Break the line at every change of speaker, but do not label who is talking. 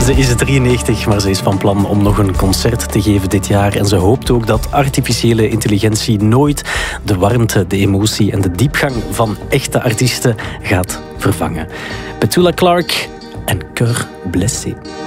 Ze is 93, maar ze is van plan om nog een concert te geven dit jaar. En ze hoopt ook dat artificiële intelligentie nooit de warmte, de emotie en de diepgang van echte artiesten gaat vervangen. Petula Clark en Cœur Blessé.